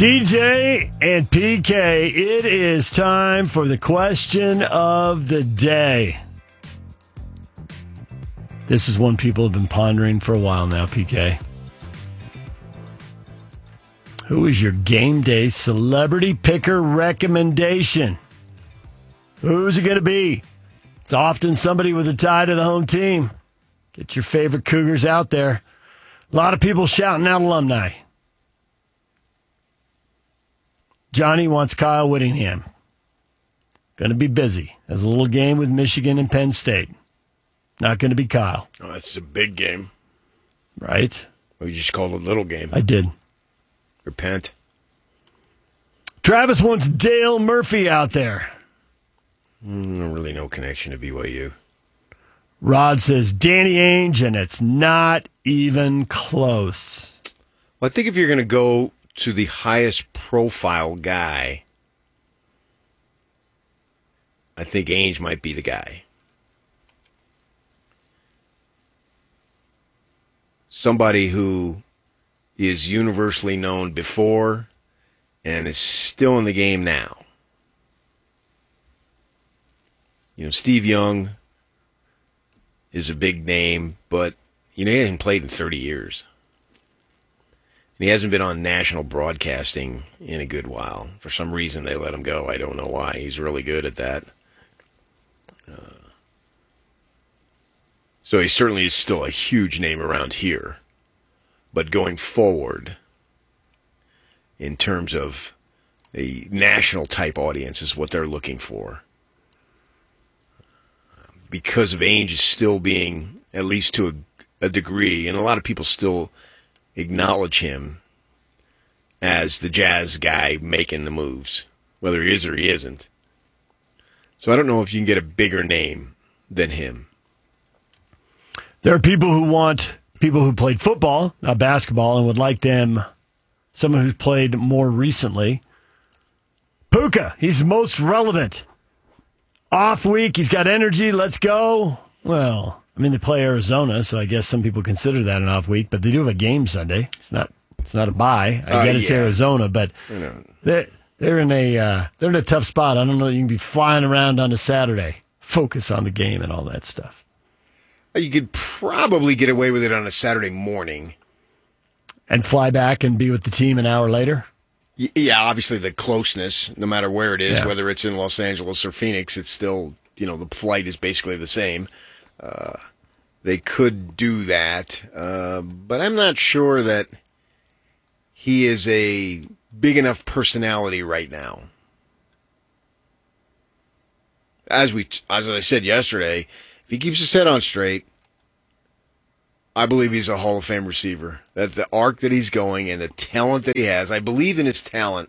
DJ and PK, it is time for the question of the day. This is one people have been pondering for a while now, PK. Who is your game day celebrity picker recommendation? Who's it going to be? It's often somebody with a tie to the home team. Get your favorite Cougars out there. A lot of people shouting out alumni. Johnny wants Kyle Whittingham. Going to be busy. Has a little game with Michigan and Penn State. Not going to be Kyle. Oh, that's a big game. Right? Well, you just called it a little game. I did. Repent. Travis wants Dale Murphy out there. Really no connection to BYU. Rod says Danny Ainge, and it's not even close. Well, I think if you're going to go to the highest profile guy, I think Ainge might be the guy. Somebody who is universally known before and is still in the game now. You know, Steve Young is a big name, but he hasn't played in 30 years. And he hasn't been on national broadcasting in a good while. For some reason, they let him go. I don't know why. He's really good at that. So he certainly is still a huge name around here. But going forward, in terms of a national type audience is what they're looking for. Because of Ainge still being, at least to a degree, and a lot of people still acknowledge him as the Jazz guy making the moves, whether he is or he isn't. So I don't know if you can get a bigger name than him. There are people who played football, not basketball, and would like them, someone who's played more recently. Puka, he's most relevant. Off week, he's got energy, let's go. Well, I mean, they play Arizona, so I guess some people consider that an off week, but they do have a game Sunday. It's not a bye. I get it's Arizona, but they're in a tough spot. I don't know, you can be flying around on a Saturday, focus on the game and all that stuff. You could probably get away with it on a Saturday morning. And fly back and be with the team an hour later? Yeah, obviously the closeness, no matter where it is, whether it's in Los Angeles or Phoenix, it's still, the flight is basically the same. They could do that, but I'm not sure that he is a big enough personality right now. As I said yesterday, if he keeps his head on straight, I believe he's a Hall of Fame receiver. That the arc that he's going and the talent that he has, I believe in his talent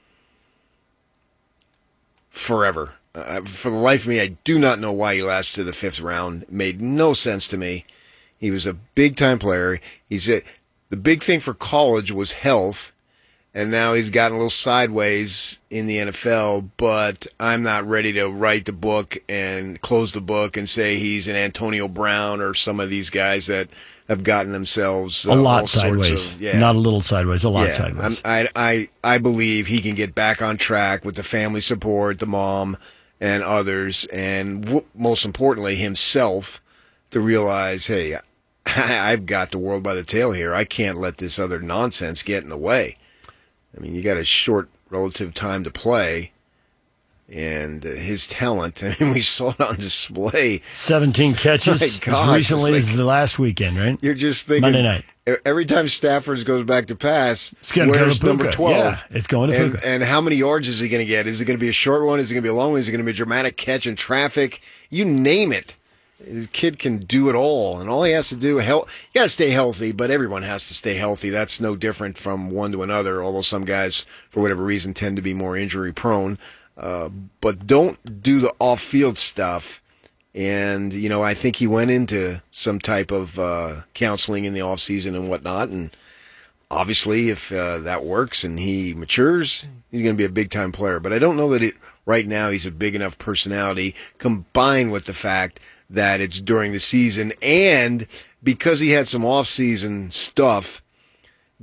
forever. For the life of me, I do not know why he lasted to the 5th round. It made no sense to me. He was a big-time player. The big thing for college was health, and now he's gotten a little sideways in the NFL, but I'm not ready to write the book and close the book and say he's an Antonio Brown or some of these guys that have gotten themselves a lot sideways. Not a little sideways, a lot sideways. I believe he can get back on track with the family support, the mom and others, and most importantly, himself, to realize, hey, I've got the world by the tail here. I can't let this other nonsense get in the way. I mean, you got a short relative time to play, and his talent, I mean, we saw it on display. 17 catches as recently as the last weekend, right? You're just thinking, Monday night. Every time Stafford goes back to pass, where's number 12? Yeah, it's going to Puka. And how many yards is he going to get? Is it going to be a short one? Is it going to be a long one? Is it going to be a dramatic catch in traffic? You name it. This kid can do it all, and all he has to do, you got to stay healthy, but everyone has to stay healthy. That's no different from one to another, although some guys, for whatever reason, tend to be more injury-prone. But don't do the off-field stuff. And, I think he went into some type of counseling in the off-season and whatnot, and obviously if that works and he matures, he's going to be a big-time player. But I don't know that right now he's a big enough personality, combined with the fact that it's during the season, and because he had some off-season stuff that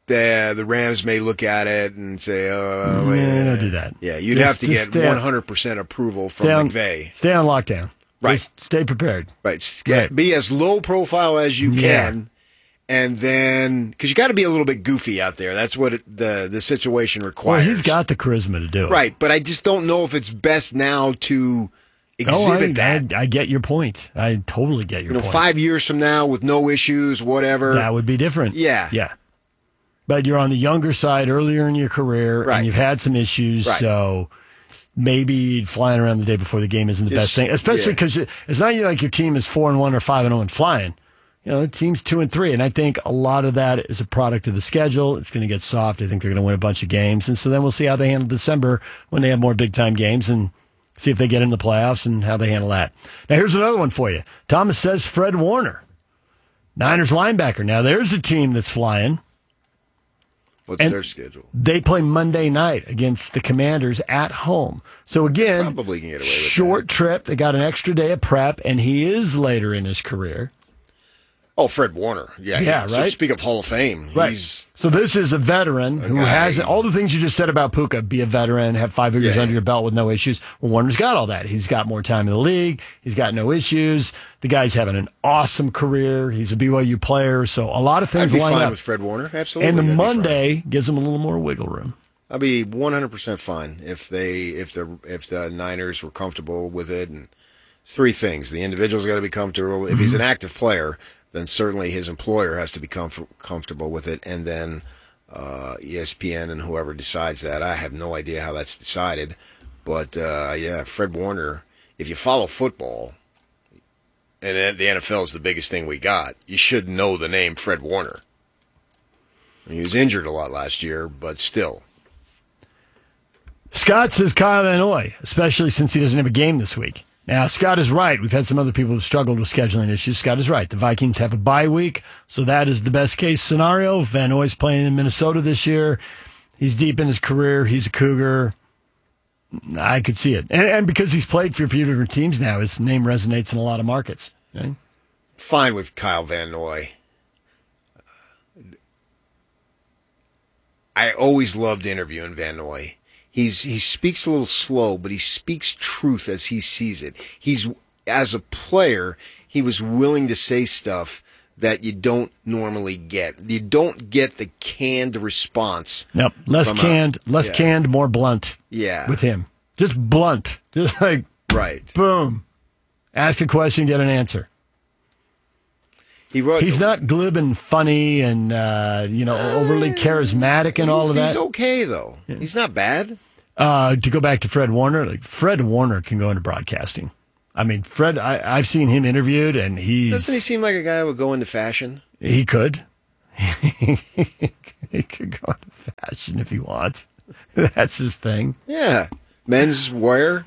the Rams may look at it and say, don't do that. Yeah, you'd have to get 100% approval from McVay. Stay on lockdown. Right. Just stay prepared. Right. Be as low profile as you can. And then, because you got to be a little bit goofy out there. That's what the situation requires. Well, he's got the charisma to do it. Right, but I just don't know if it's best now to exhibit that. I get your point. I totally get your point. 5 years from now with no issues, whatever. That would be different. Yeah. Yeah. But you're on the younger side earlier in your career, and you've had some issues, so maybe flying around the day before the game isn't the best thing, especially because it's not like your team is 4-1 or 5-0 and flying. The team's 2-3, and I think a lot of that is a product of the schedule. It's going to get soft. I think they're going to win a bunch of games, and so then we'll see how they handle December when they have more big-time games and see if they get in the playoffs and how they handle that. Now, here's another one for you. Thomas says Fred Warner, Niners linebacker. Now, there's a team that's flying. What's their schedule? They play Monday night against the Commanders at home. So, again, probably can get away with short trip. They got an extra day of prep, and he is later in his career. Oh, Fred Warner. Yeah, right? So speak of Hall of Fame. Right. So this is a veteran who has all the things you just said about Puka. Be a veteran, have 5 years under your belt with no issues. Well, Warner's got all that. He's got more time in the league. He's got no issues. The guy's having an awesome career. He's a BYU player. So a lot of things I'd be line fine up with Fred Warner. Absolutely. And the Monday gives him a little more wiggle room. I'd be 100% fine if the Niners were comfortable with it. And three things: the individual's got to be comfortable. If he's an active player, then certainly his employer has to be comfortable with it, and then ESPN and whoever decides that. I have no idea how that's decided, but Fred Warner. If you follow football, and the NFL is the biggest thing we got, you should know the name Fred Warner. He was injured a lot last year, but still. Scott says Kyle Van Noy, especially since he doesn't have a game this week. Now, Scott is right. We've had some other people who've struggled with scheduling issues. Scott is right. The Vikings have a bye week, so that is the best case scenario. Van Noy's playing in Minnesota this year. He's deep in his career. He's a Cougar. I could see it. And because he's played for a few different teams now, his name resonates in a lot of markets. Okay? Fine with Kyle Van Noy. I always loved interviewing Van Noy. He speaks a little slow, but he speaks truth as he sees it. As a player, he was willing to say stuff that you don't normally get. You don't get the canned response. Nope. Less canned, more blunt. Yeah. With him. Just blunt. Just like, boom. Ask a question, get an answer. He's not glib and funny and overly charismatic and all of that. He's okay though. Yeah. He's not bad. To go back to Fred Warner, Fred Warner can go into broadcasting. I mean, Fred, I've seen him interviewed, and doesn't he seem like a guy who would go into fashion? He could. He could go into fashion if he wants. That's his thing. Yeah, men's wear.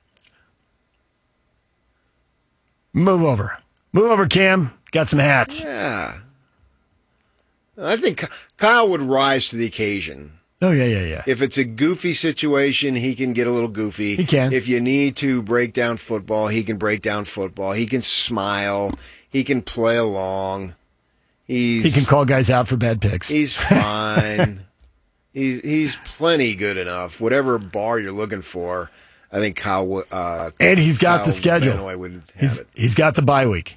Move over, Cam. Got some hats. Yeah. I think Kyle would rise to the occasion. Oh, yeah. If it's a goofy situation, he can get a little goofy. He can. If you need to break down football, he can break down football. He can smile. He can play along. He can call guys out for bad picks. He's fine. He's plenty good enough. Whatever bar you're looking for, I think Kyle would. And he's got the schedule. He's got the bye week.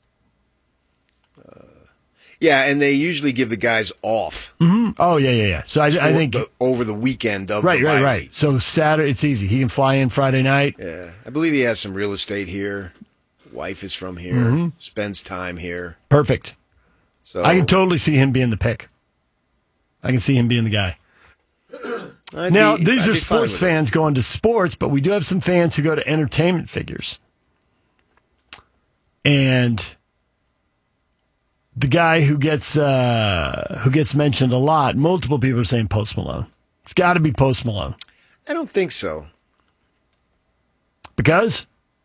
Yeah, and they usually give the guys off. Mm-hmm. Oh, yeah. So I think over the weekend of right. So Saturday, it's easy. He can fly in Friday night. Yeah, I believe he has some real estate here. Wife is from here. Spends time here. Perfect. So I can totally see him being the pick. I can see him being the guy. These are sports fans going to sports, but we do have some fans who go to entertainment figures. And the guy who gets mentioned a lot, multiple people are saying Post Malone. It's got to be Post Malone. I don't think so. Because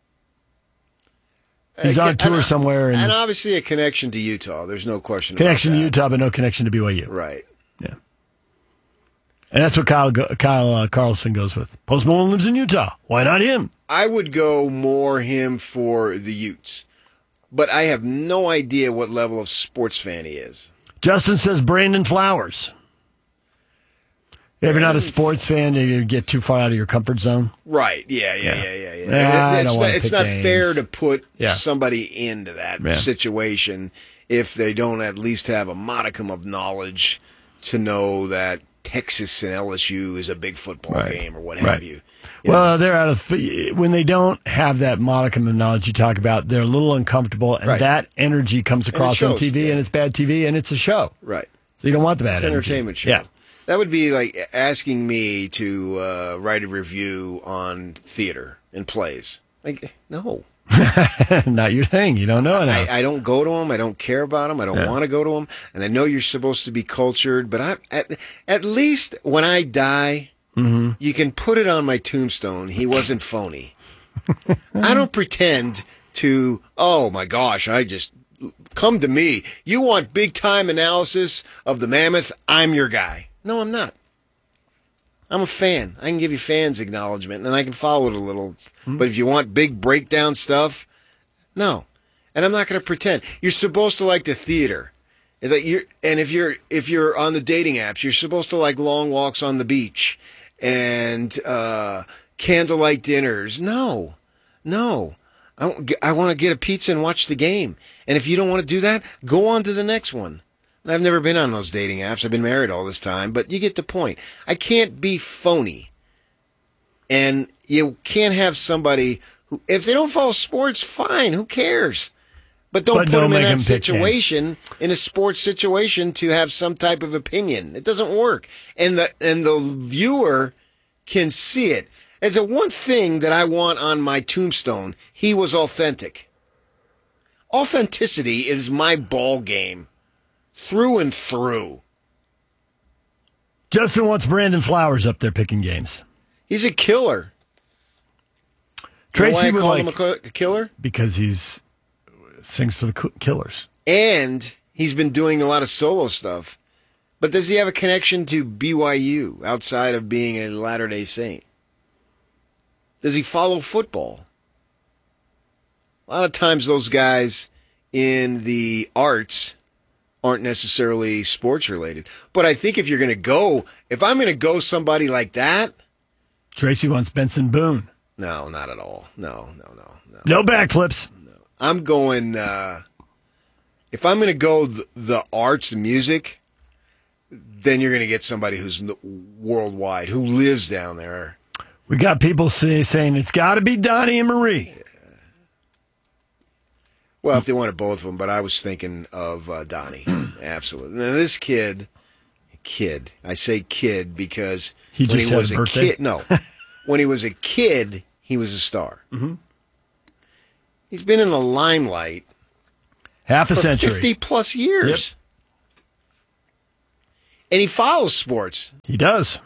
he's on tour somewhere. And obviously a connection to Utah. There's no question connection about to Utah, but no connection to BYU. Right. Yeah. And that's what Kyle Carlson goes with. Post Malone lives in Utah. Why not him? I would go more him for the Utes. But I have no idea what level of sports fan he is. Justin says Brandon Flowers. If you're not a sports fan, you get too far out of your comfort zone. Right. Yeah. I don't wanna It's pick not games. fair to put Yeah. somebody into that Yeah. situation if they don't at least have a modicum of knowledge to know that Texas and LSU is a big football game or what have you. Well, they're out of when they don't have that modicum of knowledge you talk about. They're a little uncomfortable, and that energy comes across on TV, and it's bad TV, and it's a show. Right. So you don't want the bad It's an entertainment show. Yeah. That would be like asking me to write a review on theater and plays. Like, no. Not your thing. You don't know enough. I don't go to them. I don't care about them. I don't want to go to them. And I know you're supposed to be cultured, but at least when I die, you can put it on my tombstone. He wasn't phony. I don't pretend to, oh my gosh, come to me. You want big time analysis of the Mammoth? I'm your guy. No, I'm not. I'm a fan. I can give you fans acknowledgement, and I can follow it a little. But if you want big breakdown stuff, no. And I'm not going to pretend. You're supposed to like the theater. It's like if you're on the dating apps, you're supposed to like long walks on the beach and candlelight dinners. No. I want to get a pizza and watch the game. And if you don't want to do that, go on to the next one. I've never been on those dating apps. I've been married all this time, but you get the point. I can't be phony. And you can't have somebody who, if they don't follow sports, fine, who cares? But don't put them in that situation, in a sports situation, to have some type of opinion. It doesn't work. And the viewer can see it. It's a one thing that I want on my tombstone. He was authentic. Authenticity is my ball game. Through and through. Justin wants Brandon Flowers up there picking games. He's a killer. Tracy would would him a killer? Because he's sings for the Killers. And he's been doing a lot of solo stuff. But does he have a connection to BYU outside of being a Latter-day Saint? Does he follow football? A lot of times those guys in the arts aren't necessarily sports related. But I think if I'm going to go somebody like that. Tracy wants Benson Boone. No, not at all. No. No backflips. No. I'm going, if I'm going to go the arts and music, then you're going to get somebody who's worldwide, who lives down there. We got people saying it's got to be Donnie and Marie. Well, if they wanted both of them, but I was thinking of Donnie. Absolutely. Now, this kid, I say kid because when he was a kid, when he was a kid, he was a star. Mm-hmm. He's been in the limelight half a century, 50 plus years. Yep. And he follows sports. He does.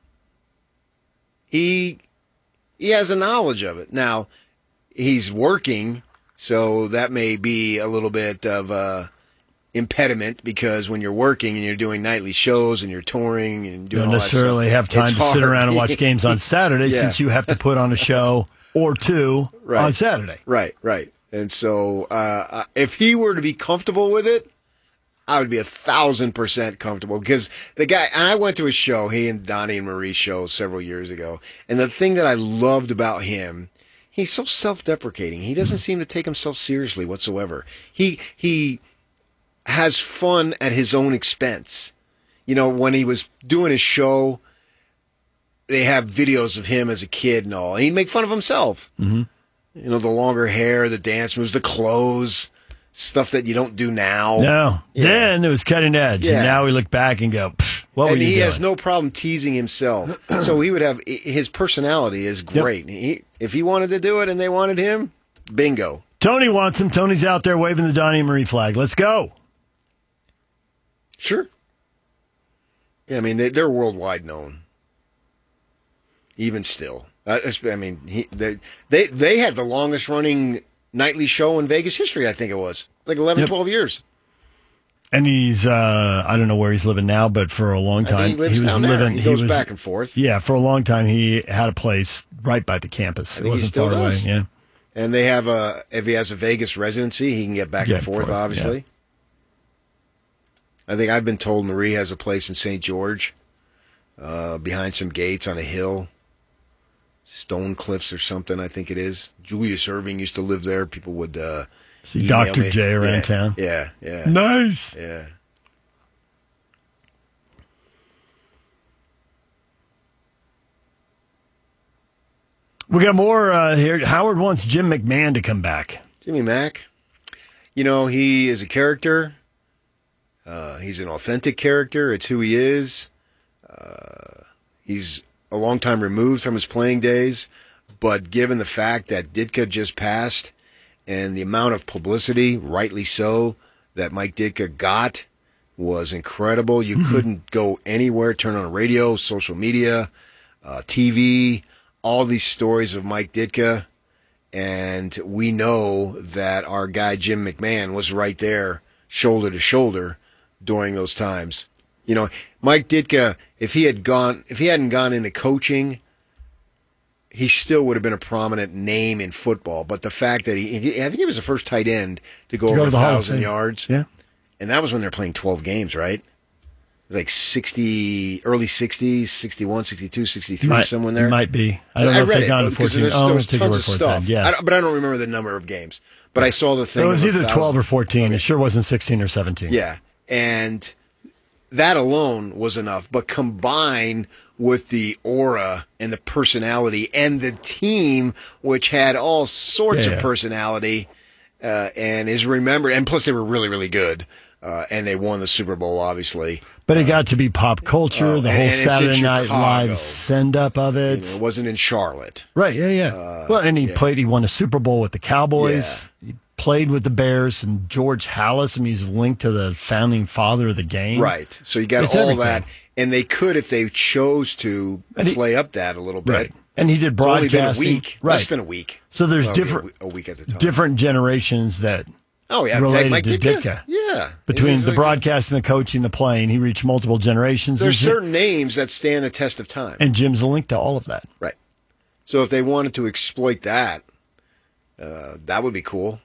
He has a knowledge of it. Now, he's working. So that may be a little bit of a impediment because when you're working and you're doing nightly shows and you're touring and doing all that stuff, you don't necessarily have time to sit around and watch games on Saturday since you have to put on a show or two on Saturday. Right. And so if he were to be comfortable with it, I would be 1,000% comfortable because the guy, and I went to a show, he and Donnie and Marie show several years ago. And the thing that I loved about him, he's so self-deprecating. He doesn't seem to take himself seriously whatsoever. He has fun at his own expense. You know, when he was doing his show, they have videos of him as a kid and all, and he'd make fun of himself. Mm-hmm. You know, the longer hair, the dance moves, the clothes, stuff that you don't do now. No. Yeah. Then it was cutting edge, and now we look back and go, what were you doing? And he has no problem teasing himself. So he would have, his personality is great. Yep. If he wanted to do it and they wanted him, bingo. Tony wants him. Tony's out there waving the Donnie and Marie flag. Let's go. Sure. Yeah, I mean, they're worldwide known. Even still. I mean, they had the longest running nightly show in Vegas history, I think it was. Like 11, 12 years. And he's, I don't know where he's living now, but for a long time, he lives down there. He goes back and forth. Yeah, for a long time, he had a place right by the campus. I think he still does. Away. Yeah. And they have if he has a Vegas residency, he can get back and forth, obviously. Yeah. I think I've been told Marie has a place in St. George. behind some gates on a hill. Stone Cliffs or something, I think it is. Julius Irving used to live there. People would see Dr. J around town. Yeah. Nice. Yeah. We got more here. Howard wants Jim McMahon to come back. Jimmy Mack, he is a character. He's an authentic character. It's who he is. He's a long time removed from his playing days, but given the fact that Ditka just passed and the amount of publicity, rightly so, that Mike Ditka got was incredible. You couldn't go anywhere, turn on the radio, social media, TV, all these stories of Mike Ditka, and we know that our guy Jim McMahon was right there, shoulder to shoulder, during those times. Mike Ditka, if he hadn't gone into coaching, he still would have been a prominent name in football. But the fact that I think he was the first tight end to go over 1,000 yards. Yeah. And that was when they're playing 12 games, right? Like 60, early 60s, 61, 62, 63, somewhere there. Might be. I don't know if they got to 14. There was tons of stuff. Yeah. But I don't remember the number of games. But I saw the thing. It was either 12 or 14. Okay. It sure wasn't 16 or 17. Yeah. And that alone was enough. But combined with the aura and the personality and the team, which had all sorts of personality and is remembered. And plus, they were really, really good. And they won the Super Bowl, obviously. But it got to be pop culture, the whole Saturday Night Live send-up of it. It wasn't in Charlotte. Right, yeah. Well, and he won a Super Bowl with the Cowboys. Yeah. He played with the Bears, and George Halas, he's linked to the founding father of the game. Right. So you got all that. And they could, if they chose to, play up that a little bit. Right. And he did broadcasting. It's only been a week. Right. Less than a week. So there's a week at the time. different generations that related to Ditka. Yeah. Between the broadcasting, the coaching, the playing, he reached multiple generations. There's certain names that stand the test of time. And Jim's a link to all of that. Right. So if they wanted to exploit that, that would be cool.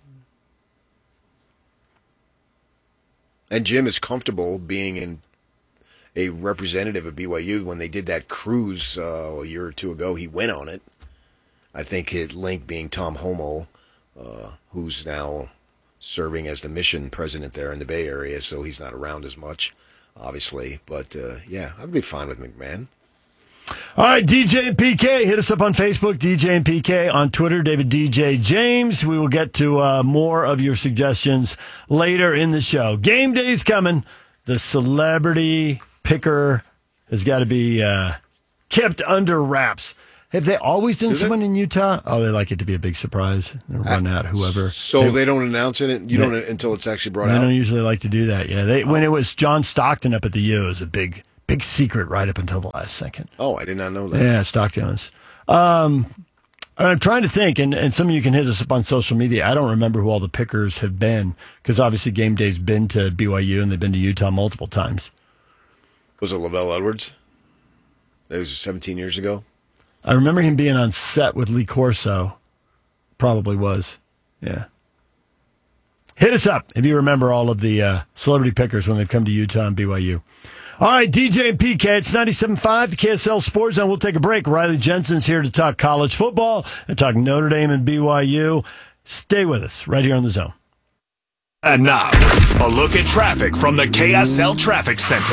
And Jim is comfortable being a representative of BYU. When they did that cruise a year or two ago, he went on it. I think his link being Tom Homo, who's now serving as the mission president there in the Bay Area, so he's not around as much, obviously. But, I'd be fine with McMahon. All right, DJ and PK, hit us up on Facebook, DJ and PK, on Twitter, David DJ James. We will get to more of your suggestions later in the show. Game day's coming. The celebrity picker has got to be kept under wraps. Have they always done someone in Utah? Oh, they like it to be a big surprise. They run out whoever. So they don't announce it don't until it's actually brought out? They don't usually like to do that, yeah. When it was John Stockton up at the U, it was a big secret right up until the last second. Oh, I did not know that. Yeah, Stockton was. I'm trying to think, and some of you can hit us up on social media. I don't remember who all the pickers have been, because obviously Game Day's been to BYU and they've been to Utah multiple times. Was it Lavelle Edwards? That was 17 years ago. I remember him being on set with Lee Corso. Probably was. Yeah. Hit us up if you remember all of the celebrity pickers when they've come to Utah and BYU. All right, DJ and PK, it's 97.5, the KSL Sports Zone. We'll take a break. Riley Jensen's here to talk college football and talk Notre Dame and BYU. Stay with us right here on The Zone. And now, a look at traffic from the KSL Traffic Center.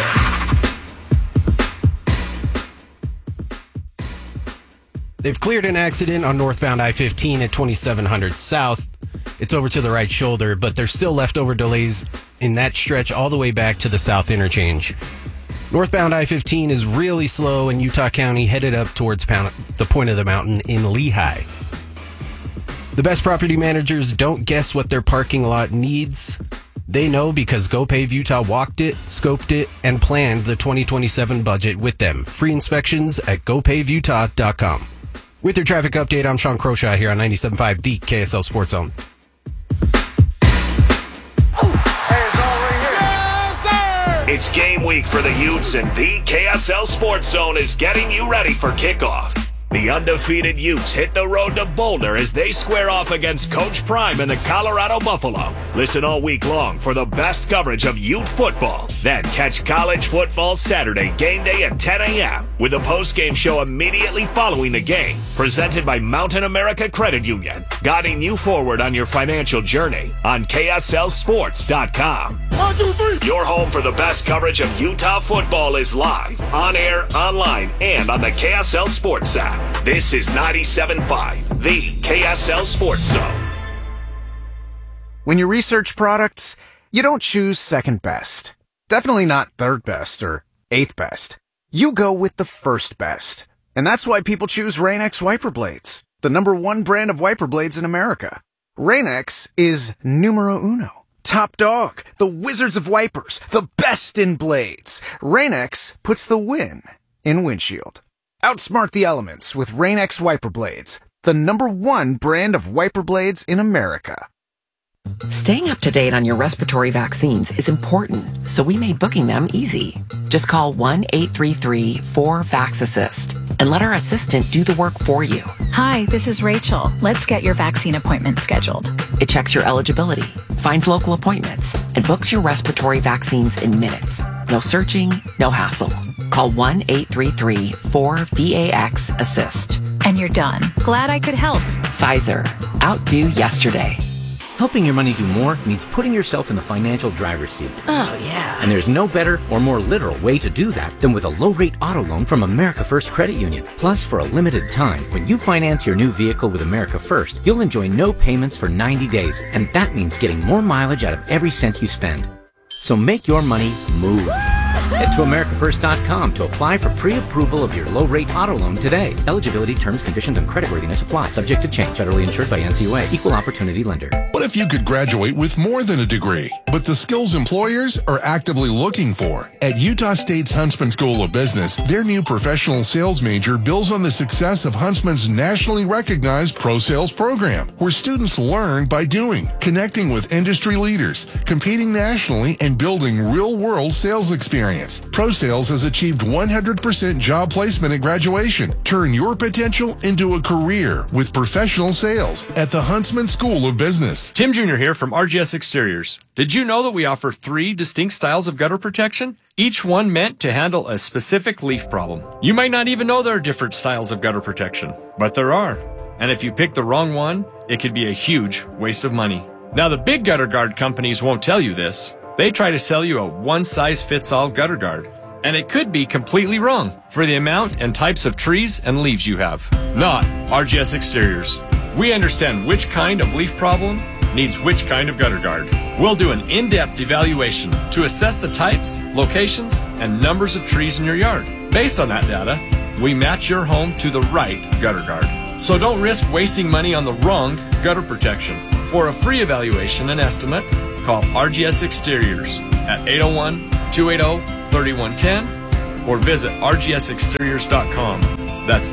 They've cleared an accident on northbound I-15 at 2700 South. It's over to the right shoulder, but there's still leftover delays in that stretch all the way back to the South Interchange. Northbound I-15 is really slow in Utah County, headed up towards the point of the mountain in Lehigh. The best property managers don't guess what their parking lot needs. They know because GoPave Utah walked it, scoped it, and planned the 2027 budget with them. Free inspections at gopavutah.com. With your traffic update, I'm Sean Croshaw here on 97.5, the KSL Sports Zone. It's game week for the Utes, and the KSL Sports Zone is getting you ready for kickoff. The undefeated Utes hit the road to Boulder as they square off against Coach Prime and the Colorado Buffalo. Listen all week long for the best coverage of Ute football. Then catch college football Saturday game day at 10 a.m. with a post-game show immediately following the game. Presented by Mountain America Credit Union. Guiding you forward on your financial journey on KSLSports.com. 1, 2, 3. Your home for the best coverage of Utah football is live, on air, online, and on the KSL Sports app. This is 97.5, the KSL Sports Zone. When you research products, you don't choose second best. Definitely not third best or eighth best. You go with the first best. And that's why people choose Rain-X wiper blades, the #1 brand of wiper blades in America. Rain-X is numero uno. Top dog, the wizards of wipers, the best in blades. Rain-X puts the win in windshield. Outsmart the elements with Rain-X wiper blades, the #1 brand of wiper blades in America. Staying up to date on your respiratory vaccines is important, so we made booking them easy. Just call 1-833-4VAX-ASSIST and let our assistant do the work for you. Hi, this is Rachel. Let's get your vaccine appointment scheduled. It checks your eligibility, finds local appointments, and books your respiratory vaccines in minutes. No searching, no hassle. Call 1-833-4VAX-ASSIST. And you're done. Glad I could help. Pfizer. Outdo yesterday. Helping your money do more means putting yourself in the financial driver's seat. Oh, yeah. And there's no better or more literal way to do that than with a low-rate auto loan from America First Credit Union. Plus, for a limited time, when you finance your new vehicle with America First, you'll enjoy no payments for 90 days. And that means getting more mileage out of every cent you spend. So make your money move. Head to AmericaFirst.com to apply for pre-approval of your low-rate auto loan today. Eligibility, terms, conditions, and creditworthiness apply. Subject to change. Federally insured by NCUA. Equal opportunity lender. What if you could graduate with more than a degree, but the skills employers are actively looking for? At Utah State's Huntsman School of Business, their new professional sales major builds on the success of Huntsman's nationally recognized Pro Sales program, where students learn by doing, connecting with industry leaders, competing nationally, and building real-world sales experience. Pro Sales has achieved 100% job placement at graduation. Turn your potential into a career with professional sales at the Huntsman School of Business. Tim Jr. here from RGS Exteriors. Did you know that we offer 3 distinct styles of gutter protection? Each one meant to handle a specific leaf problem. You might not even know there are different styles of gutter protection, but there are. And if you pick the wrong one, it could be a huge waste of money. Now, the big gutter guard companies won't tell you this. They try to sell you a one-size-fits-all gutter guard, and it could be completely wrong for the amount and types of trees and leaves you have. Not RGS Exteriors. We understand which kind of leaf problem needs which kind of gutter guard. We'll do an in-depth evaluation to assess the types, locations, and numbers of trees in your yard. Based on that data, we match your home to the right gutter guard. So don't risk wasting money on the wrong gutter protection. For a free evaluation and estimate, call RGS Exteriors at 801-280-3110 or visit rgsexteriors.com. That's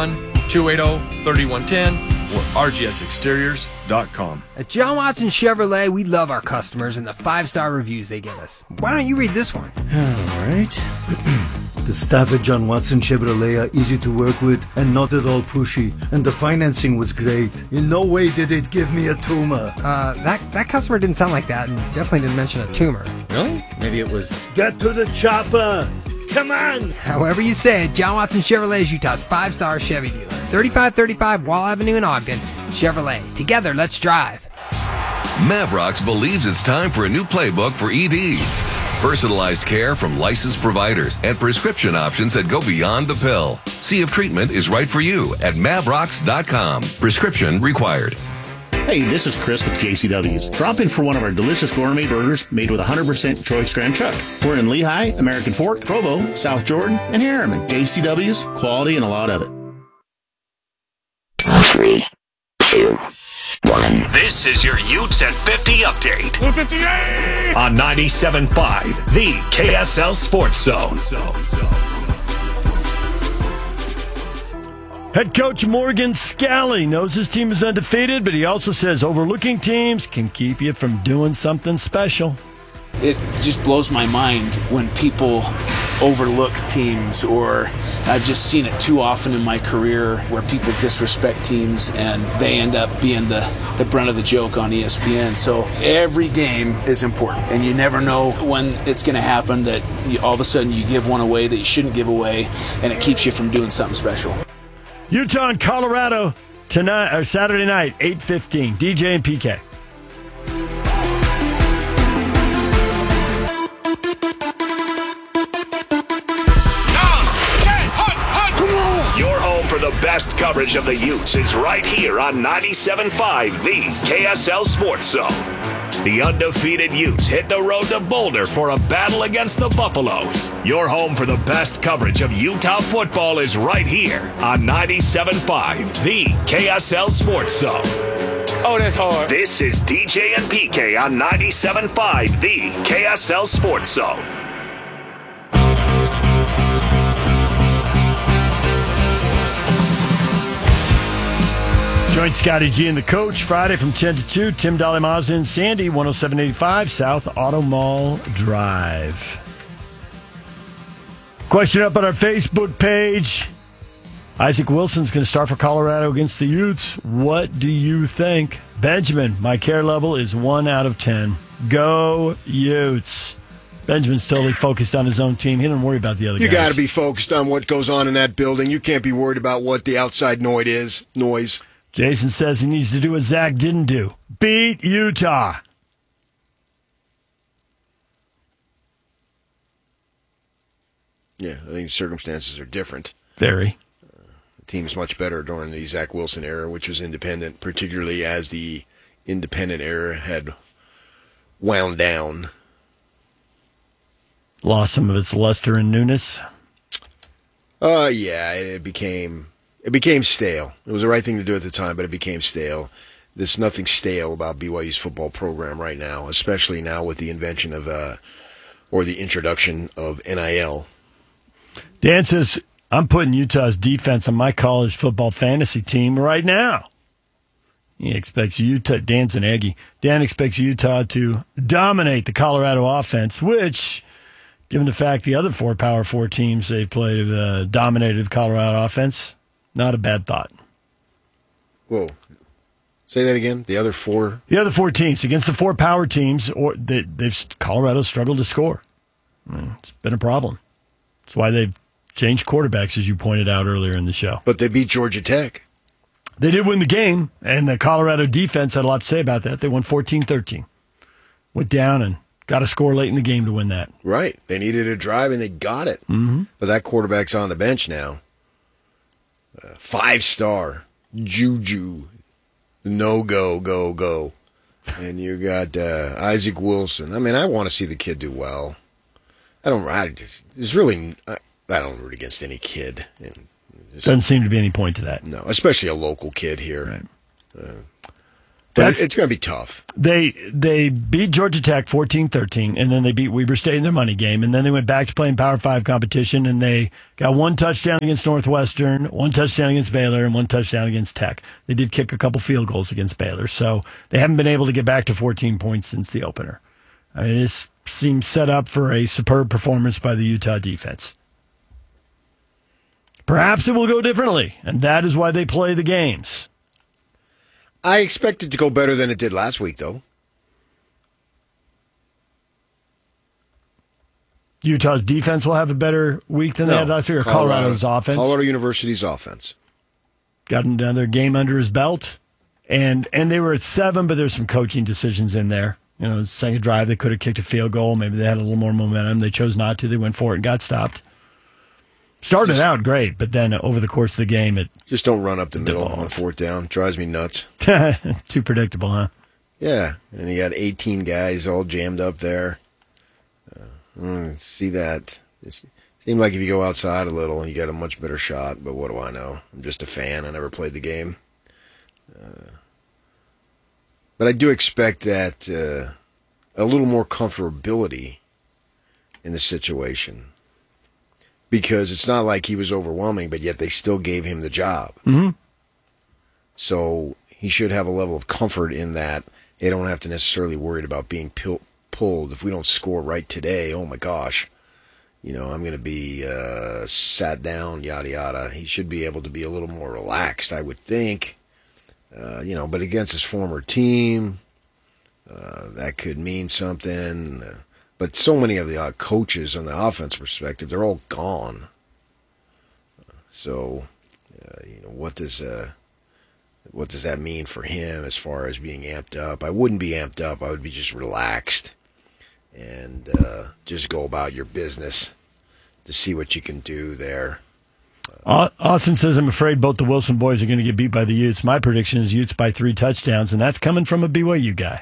801-280-3110 or rgsexteriors.com. At John Watson Chevrolet, we love our customers and the 5-star reviews they give us. Why don't you read this one? All right. The staff at John Watson Chevrolet are easy to work with and not at all pushy, and the financing was great. In no way did it give me a tumor. That customer didn't sound like that and definitely didn't mention a tumor. Really? Maybe it was... Get to the chopper. Come on. However you say it, John Watson Chevrolet is Utah's 5-star Chevy dealer. 3535 Wall Avenue in Ogden. Chevrolet. Together, let's drive. Mavrocks believes it's time for a new playbook for ED. Personalized care from licensed providers and prescription options that go beyond the pill. See if treatment is right for you at Mavrocks.com. Prescription required. Hey, this is Chris with JCW's. Drop in for one of our delicious gourmet burgers made with 100% choice Grand Chuck. We're in Lehigh, American Fork, Provo, South Jordan, and Harriman. JCW's, quality and a lot of it. 3, 2, 1. This is your Utes at 50 update. 58! On 97.5, the KSL Sports Zone. Head coach Morgan Scally knows his team is undefeated, but he also says overlooking teams can keep you from doing something special. It just blows my mind when people overlook teams, or I've just seen it too often in my career where people disrespect teams and they end up being the brunt of the joke on ESPN. So every game is important, and you never know when it's going to happen that all of a sudden you give one away that you shouldn't give away, and it keeps you from doing something special. Utah and Colorado tonight or Saturday night, 8:15. DJ and PK. Your home for the best coverage of the Utes is right here on 97.5, the KSL Sports Zone. The undefeated Utes hit the road to Boulder for a battle against the Buffaloes. Your home for the best coverage of Utah football is right here on 97.5, the KSL Sports Zone. Oh, that's hard. This is DJ and PK on 97.5, the KSL Sports Zone. Join Scotty G and the coach Friday from 10 to 2. Tim Dolly Mazda and Sandy, 10785 South Auto Mall Drive. Question up on our Facebook page. Isaac Wilson's going to start for Colorado against the Utes. What do you think? Benjamin, my care level is 1 out of 10. Go Utes. Benjamin's totally focused on his own team. He doesn't worry about the other guys. You got to be focused on what goes on in that building. You can't be worried about what the outside noise. Jason says he needs to do what Zach didn't do. Beat Utah. Yeah, I think circumstances are different. Very. The team's much better during the Zach Wilson era, which was independent, particularly as the independent era had wound down. Lost some of its luster and newness. Yeah, it became stale. It was the right thing to do at the time, but it became stale. There's nothing stale about BYU's football program right now, especially now with the invention of, or the introduction of NIL. Dan says, I'm putting Utah's defense on my college football fantasy team right now. He expects Utah, Dan's an Aggie. Dan expects Utah to dominate the Colorado offense, which, given the fact the other 4 Power 4 teams they've played have dominated the Colorado offense, not a bad thought. Whoa. Say that again? The other 4? The other 4 teams. Against the 4 power teams, Colorado struggled to score. It's been a problem. That's why they've changed quarterbacks, as you pointed out earlier in the show. But they beat Georgia Tech. They did win the game, and the Colorado defense had a lot to say about that. They won 14-13. Went down and got a score late in the game to win that. Right. They needed a drive, and they got it. Mm-hmm. But that quarterback's on the bench now. 5-star. Juju. No go. And you got Isaac Wilson. I mean, I want to see the kid do well. I don't root against any kid. Doesn't seem to be any point to that. No, especially a local kid here. Right. But it's going to be tough. They beat Georgia Tech 14-13, and then they beat Weber State in their money game, and then they went back to playing Power 5 competition, and they got 1 touchdown against Northwestern, 1 touchdown against Baylor, and 1 touchdown against Tech. They did kick a couple field goals against Baylor, so they haven't been able to get back to 14 points since the opener. I mean, this seems set up for a superb performance by the Utah defense. Perhaps it will go differently, and that is why they play the games. I expect it to go better than it did last week, though. Utah's defense will have a better week than they had last year. Colorado's offense. Colorado University's offense. Got another game under his belt. And they were at 7, but there's some coaching decisions in there. You know, the second drive, they could have kicked a field goal. Maybe they had a little more momentum. They chose not to. They went for it and got stopped. Started out great, but then over the course of the game, it just don't run up the middle on 4th down. Drives me nuts. Too predictable, huh? Yeah, and you got 18 guys all jammed up there. See that? It seemed like if you go outside a little, you got a much better shot. But what do I know? I'm just a fan. I never played the game. But I do expect that a little more comfortability in the situation. Because it's not like he was overwhelming, but yet they still gave him the job. Mm-hmm. So he should have a level of comfort in that they don't have to necessarily worry about being pulled. If we don't score right today, oh my gosh, I'm going to be sat down, yada, yada. He should be able to be a little more relaxed, I would think. But against his former team, that could mean something. But so many of the coaches on the offense perspective, they're all gone. So, what does that mean for him as far as being amped up? I wouldn't be amped up. I would be just relaxed and just go about your business to see what you can do there. Austin says, I'm afraid both the Wilson boys are going to get beat by the Utes. My prediction is Utes by 3 touchdowns, and that's coming from a BYU guy.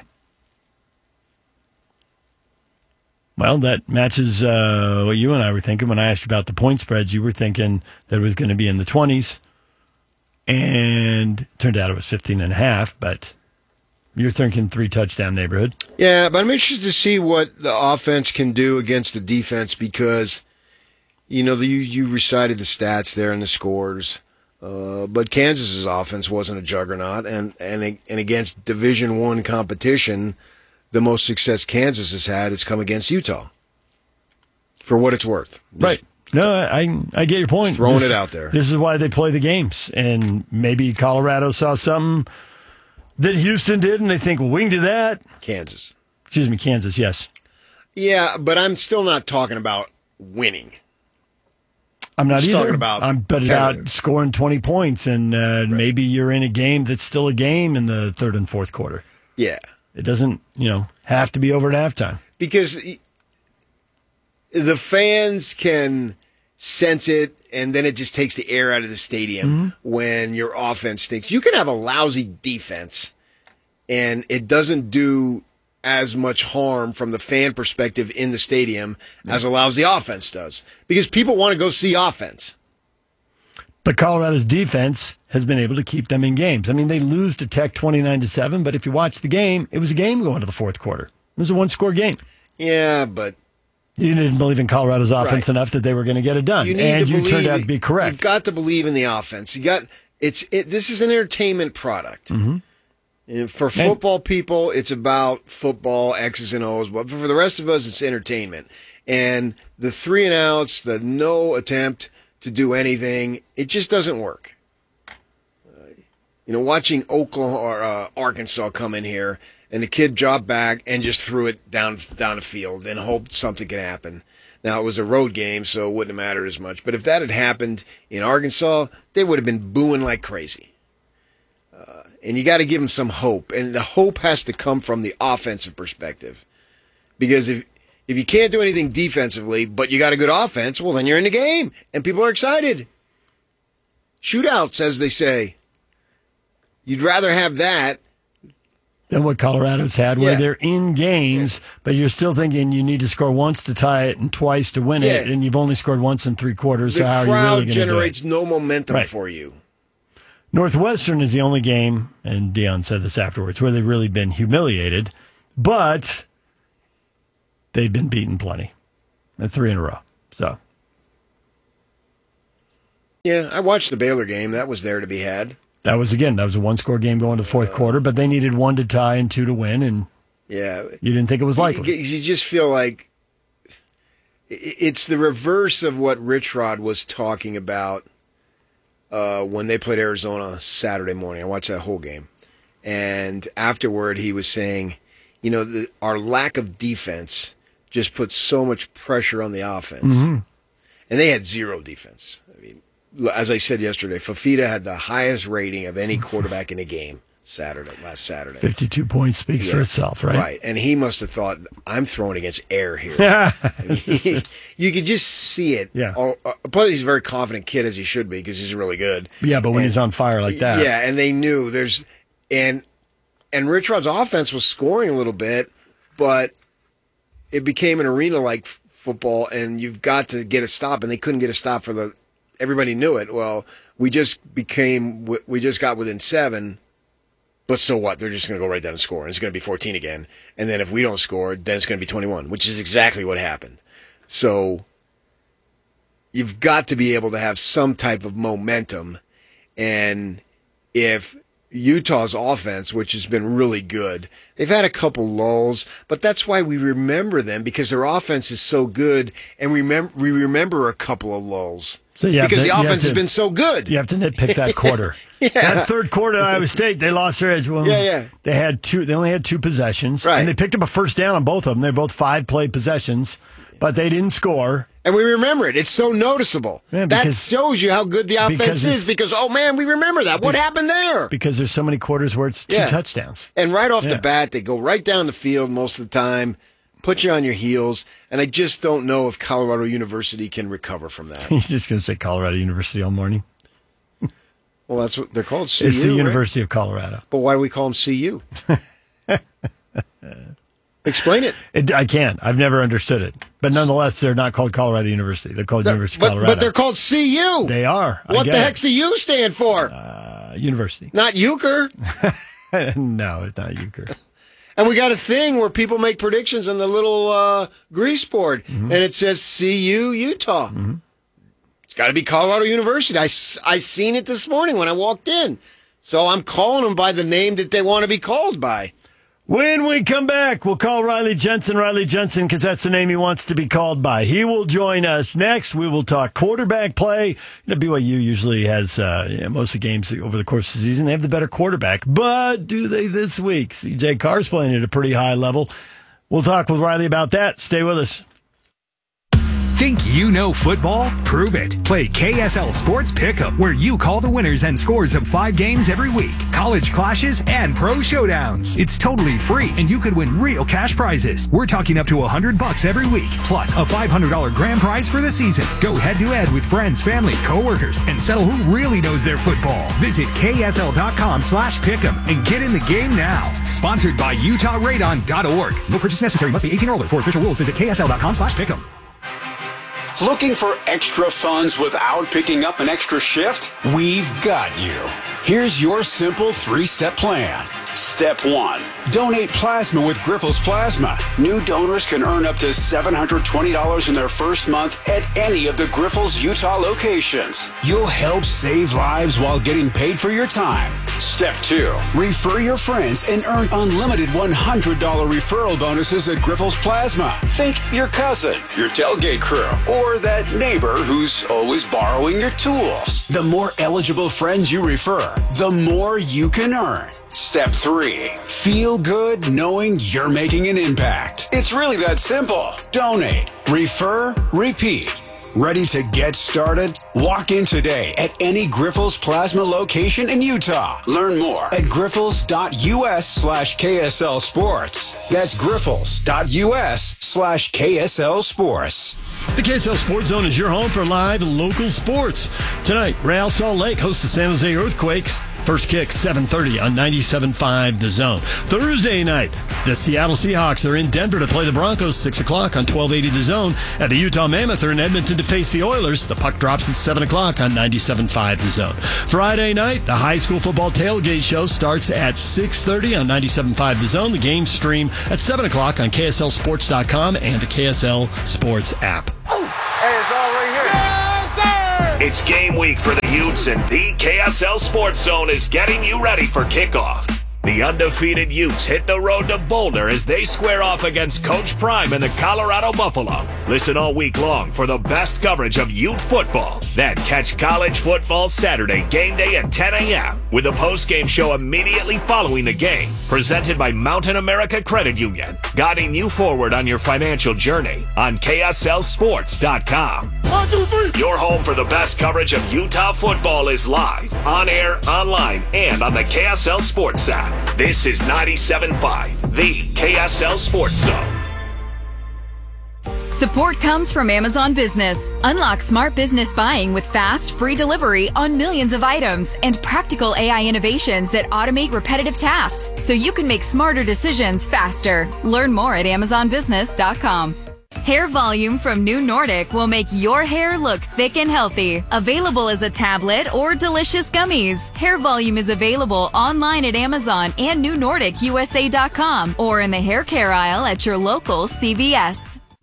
Well, that matches what you and I were thinking. When I asked you about the point spreads, you were thinking that it was going to be in the 20s, and it turned out it was 15.5, but you're thinking 3 touchdown neighborhood. Yeah, but I'm interested to see what the offense can do against the defense because, you recited the stats there and the scores, but Kansas's offense wasn't a juggernaut, and against Division I competition, the most success Kansas has had has come against Utah. For what it's worth, right? No, I get your point. Throwing it out there. This is why they play the games, and maybe Colorado saw something that Houston did, and they think, well, we can do that. Kansas. Excuse me, Kansas. Yes. Yeah, but I'm still not talking about winning. I'm not just either. talking about I'm about scoring 20 points, and maybe you're in a game that's still a game in the third and fourth quarter. Yeah. It doesn't, have to be over at halftime. Because the fans can sense it, and then it just takes the air out of the stadium when your offense stinks. You can have a lousy defense, and it doesn't do as much harm from the fan perspective in the stadium as a lousy offense does. Because people want to go see offense. But Colorado's defense has been able to keep them in games. I mean, they lose to Tech 29-7, but if you watch the game, it was a game going to the fourth quarter. It was a one-score game. Yeah, but you didn't believe in Colorado's offense enough that they were going to get it done, and you turned out to be correct. You've got to believe in the offense. This is an entertainment product. And for football people, it's about football, X's and O's. But for the rest of us, it's entertainment. And the 3 and outs, the no attempt to do anything, it just doesn't work. Watching Oklahoma or Arkansas come in here and the kid dropped back and just threw it down the field and hoped something could happen. Now, it was a road game, so it wouldn't have mattered as much. But if that had happened in Arkansas, they would have been booing like crazy. And you got to give them some hope. And the hope has to come from the offensive perspective. Because if you can't do anything defensively, but you got a good offense, well, then you're in the game. And people are excited. Shootouts, as they say. You'd rather have that than what Colorado's had, where they're in games, but you're still thinking you need to score once to tie it and twice to win it, and you've only scored once in 3 quarters. The so how crowd are you really generates no momentum for you. Northwestern is the only game, and Dion said this afterwards, where they've really been humiliated, but they've been beaten plenty. 3 in a row. So, yeah, I watched the Baylor game. That was there to be had. That was a one-score game going to the fourth quarter, but they needed 1 to tie and 2 to win, and you didn't think it was likely. You just feel like it's the reverse of what Rich Rod was talking about when they played Arizona Saturday morning. I watched that whole game. And afterward, he was saying, our lack of defense just puts so much pressure on the offense. And they had 0 defense. As I said yesterday, Fafita had the highest rating of any quarterback in a game last Saturday. 52 points speaks for itself, right? Right. And he must have thought, I'm throwing against air here. You could just see it. Yeah. Plus, he's a very confident kid, as he should be, because he's really good. Yeah, but when he's on fire like that. Yeah, and they knew and Rich Rod's offense was scoring a little bit, but it became an arena-like football, and you've got to get a stop, and they couldn't get a stop everybody knew it. Well, we just got within 7, but so what? They're just going to go right down and score. And it's going to be 14 again. And then if we don't score, then it's going to be 21, which is exactly what happened. So you've got to be able to have some type of momentum. And if Utah's offense, which has been really good. They've had a couple lulls, but that's why we remember them, because their offense is so good, and we remember a couple of lulls. So because the offense has been so good. You have to nitpick that quarter. That third quarter at Iowa State, they lost their edge. Well, They only had 2 possessions. Right. And they picked up a first down on both of them. They're both 5-play possessions, but they didn't score. And we remember it. It's so noticeable. Yeah, that shows you how good the offense is, because, oh, man, we remember that. What happened there? Because there's so many quarters where it's 2 touchdowns. And right off the bat, they go right down the field most of the time, put you on your heels, and I just don't know if Colorado University can recover from that. You're just going to say Colorado University all morning? Well, that's what they're called, CU, It's the right? University of Colorado. But why do we call them CU? Explain it. I can't. I've never understood it. But nonetheless, they're not called Colorado University. They're called University of Colorado. But they're called CU. They are. What the heck's the U stand for? University. Not Euchre. No, it's not Euchre. And we got a thing where people make predictions on the little grease board, and it says CU Utah. It's got to be Colorado University. I seen it this morning when I walked in. So I'm calling them by the name that they want to be called by. When we come back, we'll call Riley Jensen, because that's the name he wants to be called by. He will join us next. We will talk quarterback play. BYU usually has most of the games over the course of the season. They have the better quarterback, but do they this week? CJ Carr's playing at a pretty high level. We'll talk with Riley about that. Stay with us. Think you know football? Prove it. Play KSL Sports Pick'em, where you call the winners and scores of 5 games every week, college clashes, and pro showdowns. It's totally free, and you could win real cash prizes. We're talking up to $100 every week, plus a $500 grand prize for the season. Go head-to-head with friends, family, coworkers, and settle who really knows their football. Visit KSL.com/pick'em and get in the game now. Sponsored by UtahRadon.org. No purchase necessary. Must be 18 or older. For official rules, visit KSL.com/pick'em. Looking for extra funds without picking up an extra shift? We've got you. Here's your simple 3-step plan. Step 1. Donate plasma with Grifols Plasma. New donors can earn up to $720 in their first month at any of the Grifols Utah locations. You'll help save lives while getting paid for your time. Step 2. Refer your friends and earn unlimited $100 referral bonuses at Grifols Plasma. Think your cousin, your tailgate crew, or that neighbor who's always borrowing your tools. The more eligible friends you refer, the more you can earn. Step 3. Feel good knowing you're making an impact. It's really that simple. Donate, refer, repeat. Ready to get started? Walk in today at any Grifols Plasma location in Utah. Learn more at grifols.us/KSL Sports. That's grifols.us/KSL Sports. The KSL Sports Zone is your home for live local sports. Tonight, Real Salt Lake hosts the San Jose Earthquakes. First kick, 7:30 on 97.5 The Zone. Thursday night, the Seattle Seahawks are in Denver to play the Broncos, 6 o'clock on 1280 The Zone. At the Utah Mammoth are in Edmonton to face the Oilers. The puck drops at 7 o'clock on 97.5 The Zone. Friday night, the high school football tailgate show starts at 6:30 on 97.5 The Zone. The game stream at 7 o'clock on KSLSports.com and the KSL Sports app. Hey, it's all right here. Yes, sir! It's game week for the Utes, and the KSL Sports Zone is getting you ready for kickoff. The undefeated Utes hit the road to Boulder as they square off against Coach Prime and the Colorado Buffalo. Listen all week long for the best coverage of Ute football. Then catch college football Saturday game day at 10 a.m. with a post-game show immediately following the game. Presented by Mountain America Credit Union, guiding you forward on your financial journey on KSLSports.com. 1, 2, 3. Your home for the best coverage of Utah football is live, on air, online, and on the KSL Sports app. This is 97.5, the KSL Sports Zone. Support comes from Amazon Business. Unlock smart business buying with fast, free delivery on millions of items and practical AI innovations that automate repetitive tasks so you can make smarter decisions faster. Learn more at AmazonBusiness.com. Hair Volume from New Nordic will make your hair look thick and healthy. Available as a tablet or delicious gummies. Hair Volume is available online at Amazon and NewNordicUSA.com or in the hair care aisle at your local CVS.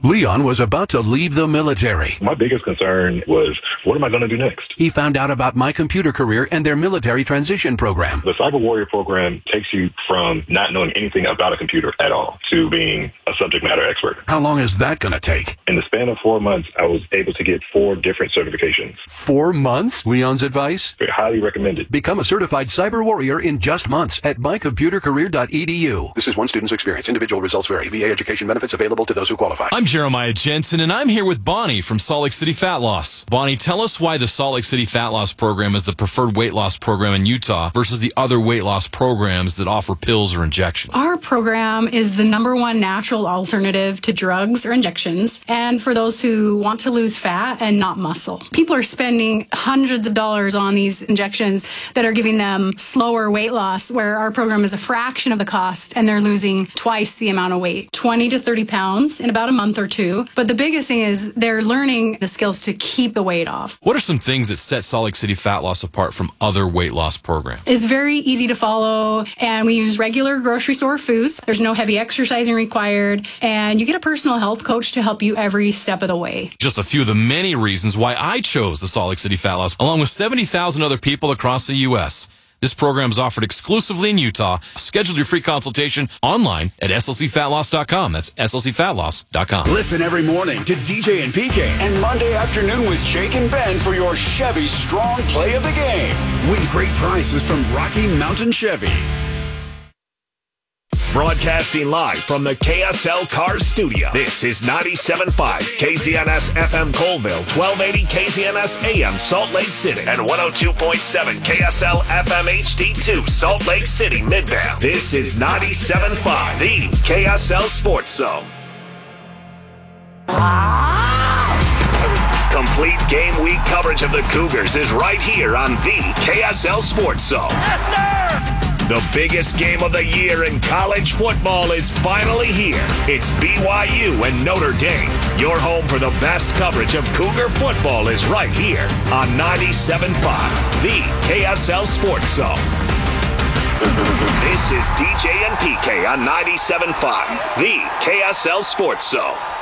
Leon was about to leave the military. My biggest concern was, what am I going to do next? He found out about My Computer Career and their military transition program. The Cyber Warrior program takes you from not knowing anything about a computer at all to being a subject matter expert. How long is that going to take? In the span of 4 months, I was able to get 4 different certifications. 4 months? Leon's advice? Highly recommended. Become a certified cyber warrior in just months at mycomputercareer.edu. This is one student's experience. Individual results vary. VA education benefits available to those who qualify. I'm Jeremiah Jensen, and I'm here with Bonnie from Salt Lake City Fat Loss. Bonnie, tell us why the Salt Lake City Fat Loss program is the preferred weight loss program in Utah versus the other weight loss programs that offer pills or injections. Our program is the #1 natural alternative to drugs or injections, and for those who want to lose fat and not muscle. People are spending hundreds of dollars on these injections that are giving them slower weight loss, where our program is a fraction of the cost, and they're losing twice the amount of weight, 20 to 30 pounds in about a month or two. But the biggest thing is they're learning the skills to keep the weight off. What are some things that set Salt Lake City Fat Loss apart from other weight loss programs? It's very easy to follow, and we use regular grocery store foods. There's no heavy exercising required, and you get a personal health coach to help you every step of the way. Just a few of the many reasons why I chose the Salt Lake City Fat Loss, along with 70,000 other people across the U.S. This program is offered exclusively in Utah. Schedule your free consultation online at slcfatloss.com. That's slcfatloss.com. Listen every morning to DJ and PK and Monday afternoon with Jake and Ben for your Chevy Strong Play of the Game. Win great prizes from Rocky Mountain Chevy. Broadcasting live from the KSL Cars Studio. This is 97.5 KZNS FM Colville, 1280 KZNS AM Salt Lake City, and 102.7 KSL FM HD2 Salt Lake City Midvale. This is 97.5, the KSL Sports Zone. Complete game week coverage of the Cougars is right here on the KSL Sports Zone. Yes, sir! The biggest game of the year in college football is finally here. It's BYU and Notre Dame. Your home for the best coverage of Cougar football is right here on 97.5, the KSL Sports Zone. This is DJ and PK on 97.5, the KSL Sports Zone.